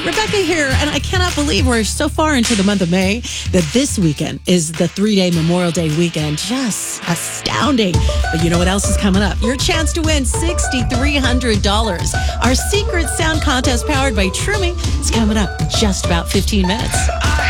Rebecca here, and I cannot believe we're so far into the month of May that this weekend is the 3-day Memorial Day weekend. Just astounding. But you know what else is coming up? Your chance to win $6,300. Our secret sound contest powered by Trumi is coming up in just about 15 minutes.